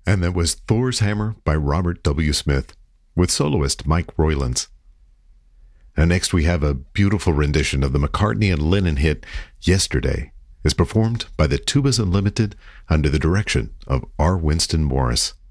And that was Thor's Hammer by Robert W. Smith, with soloist Mike Roylance. And next we have a beautiful rendition of the McCartney and Lennon hit Yesterday, as performed by the Tubas Unlimited under the direction of R. Winston Morris.